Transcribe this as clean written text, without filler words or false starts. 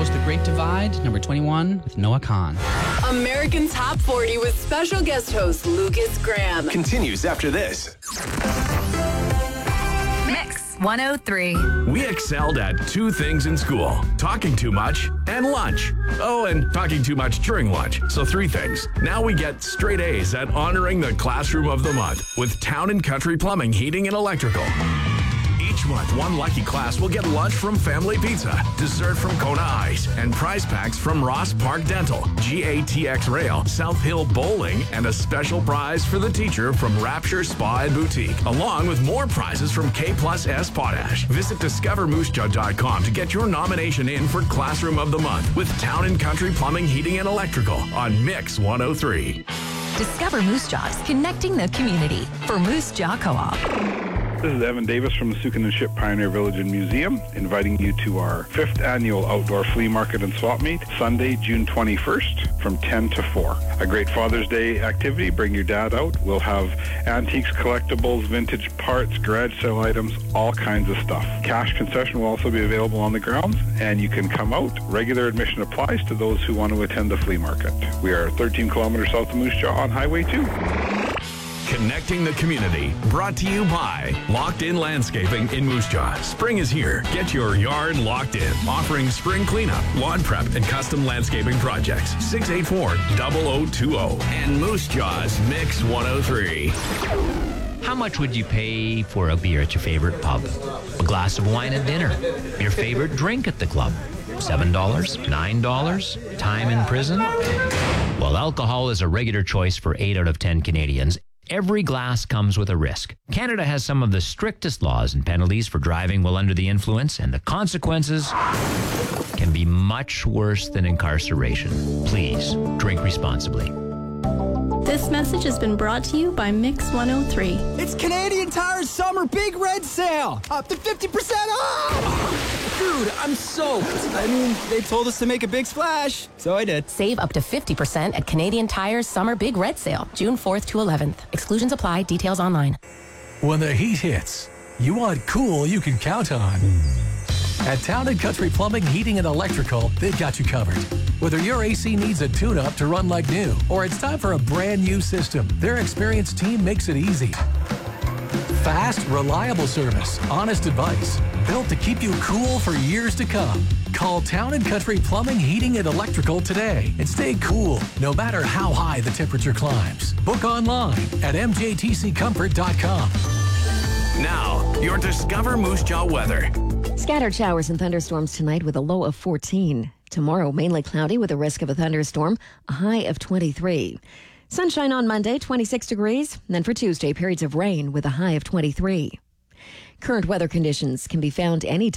Coast, The Great Divide, number 21 with Noah Khan. American Top 40 with special guest host Lucas Graham. Continues after this. Mix 103. We excelled at two things in school: talking too much and lunch. Oh, and talking too much during lunch. So 3 things. Now we get straight A's at honoring the Classroom of the Month with Town & Country Plumbing, Heating and Electrical. Each month, one lucky class will get lunch from Family Pizza, dessert from Kona Ice, and prize packs from Ross Park Dental, GATX Rail, South Hill Bowling, and a special prize for the teacher from Rapture Spa and Boutique, along with more prizes from K+S Potash. Visit discovermoosejaw.com to get your nomination in for Classroom of the Month with Town & Country Plumbing, Heating and Electrical on Mix 103. Discover Moose Jaws, connecting the community for Moose Jaw Co-op. This is Evan Davis from the Sukin & Ship Pioneer Village and Museum, inviting you to our 5th annual outdoor flea market and swap meet, Sunday, June 21st, from 10 to 4. A great Father's Day activity. Bring your dad out. We'll have antiques, collectibles, vintage parts, garage sale items, all kinds of stuff. Cash concession will also be available on the grounds, and you can come out. Regular admission applies to those who want to attend the flea market. We are 13 kilometers south of Moose Jaw on Highway 2. Connecting the community, brought to you by Locked In Landscaping in Moose Jaw. Spring is here. Get your yard locked in. Offering spring cleanup, lawn prep, and custom landscaping projects. 684-0020. And Moose Jaw's Mix 103. How much would you pay for a beer at your favorite pub? A glass of wine at dinner? Your favorite drink at the club? $7? $9? Time in prison? Well, alcohol is a regular choice for 8 out of 10 Canadians. Every glass comes with a risk. Canada has some of the strictest laws and penalties for driving while under the influence, and the consequences can be much worse than incarceration. Please, drink responsibly. This message has been brought to you by Mix 103. It's Canadian Tire's Summer Big Red Sale. Up to 50% off! Dude, I'm soaked. I mean, they told us to make a big splash, so I did. Save up to 50% at Canadian Tire's Summer Big Red Sale, June 4th to 11th. Exclusions apply. Details online. When the heat hits, you want cool you can count on. At Town & Country Plumbing, Heating and Electrical, they've got you covered. Whether your AC needs a tune-up to run like new, or it's time for a brand new system, their experienced team makes it easy. Fast, reliable service, honest advice, built to keep you cool for years to come. Call Town & Country Plumbing, Heating and Electrical today and stay cool no matter how high the temperature climbs. Book online at mjtccomfort.com. Now, your Discover Moose Jaw weather. Scattered showers and thunderstorms tonight with a low of 14. Tomorrow, mainly cloudy with a risk of a thunderstorm, a high of 23. Sunshine on Monday, 26 degrees. And then for Tuesday, periods of rain with a high of 23. Current weather conditions can be found anytime.